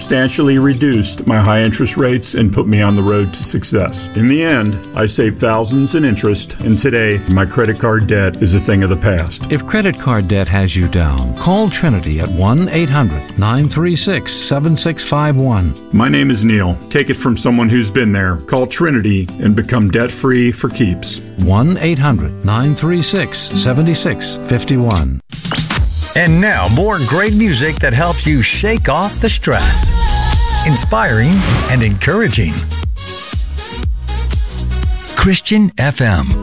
substantially reduced my high interest rates and put me on the road to success. In the end, I saved thousands in interest, and today, my credit card debt is a thing of the past. If credit card debt has you down, call Trinity at 1-800-936-7651. My name is Neil. Take it from someone who's been there. Call Trinity and become debt-free for keeps. 1-800-936-7651. And now, more great music that helps you shake off the stress. Inspiring and encouraging. Christian FM.